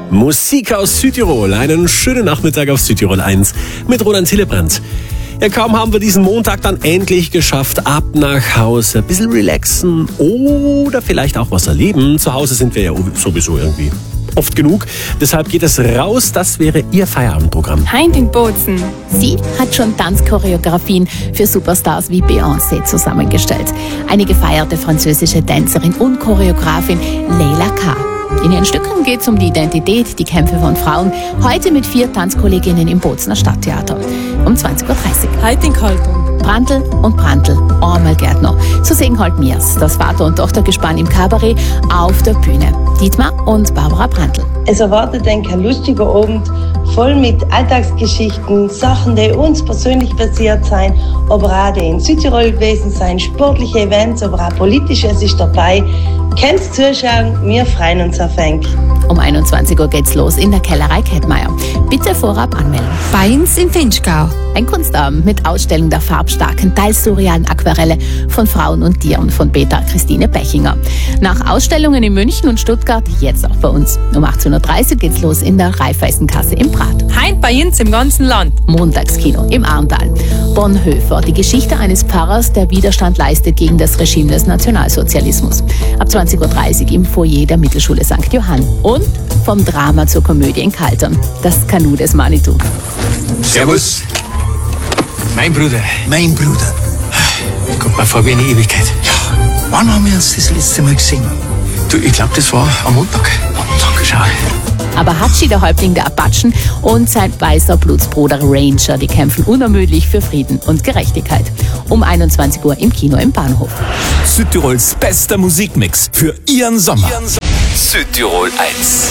Musik aus Südtirol. Einen schönen Nachmittag auf Südtirol 1 mit Roland Hillebrand. Ja, kaum haben wir diesen Montag dann endlich geschafft. Ab nach Hause, ein bisschen relaxen oder vielleicht auch was erleben. Zu Hause sind wir ja sowieso irgendwie oft genug. Deshalb geht es raus. Das wäre Ihr Feierabendprogramm. Heint in Bozen. Sie hat schon Tanzchoreografien für Superstars wie Beyoncé zusammengestellt. Eine gefeierte französische Tänzerin und Choreografin, Leila K. In ihren Stücken geht es um die Identität, die Kämpfe von Frauen. Heute mit 4 Tanzkolleginnen im Bozener Stadttheater. Um 20.30 Uhr. Heint in Kaltung. Brandl und Brandl, einmal Gärtner. So sehen halt mir's, das Vater- und Tochtergespann im Kabarett auf der Bühne. Dietmar und Barbara Brandl. Es erwartet ein lustiger Abend, voll mit Alltagsgeschichten, Sachen, die uns persönlich passiert sein, aber auch die in Südtirol gewesen sein, sportliche Events, aber auch politisches ist dabei. Könnt zuschauen, wir freuen uns auf euch. Um 21 Uhr geht's los in der Kellerei Kettmeier. Bitte vorab anmelden. Bei uns in Finchgau. Ein Kunstabend mit Ausstellung der farbstarken, teils surrealen Aquarelle von Frauen und Tieren von Petra Christine Bechinger. Nach Ausstellungen in München und Stuttgart jetzt auch bei uns. Um 18.30 Uhr geht's los in der Raiffeisenkasse im Prat. Heint bei uns im ganzen Land. Montagskino im Arntal. Bonhoeffer, die Geschichte eines Pfarrers, der Widerstand leistet gegen das Regime des Nationalsozialismus. Ab 20.30 Uhr im Foyer der Mittelschule St. Johann. Und vom Drama zur Komödie in Kaltern. Das Kanu des Manitou. Servus. Mein Bruder. Mein Bruder. Kommt mir vor wie eine Ewigkeit. Ja, wann haben wir uns das letzte Mal gesehen? Du, ich glaube, das war am Montag. Schau. Aber Hatschi, der Häuptling der Apachen, und sein weißer Blutsbruder Ranger, die kämpfen unermüdlich für Frieden und Gerechtigkeit. Um 21 Uhr im Kino im Bahnhof. Südtirols bester Musikmix für Ihren Sommer. Südtirol 1.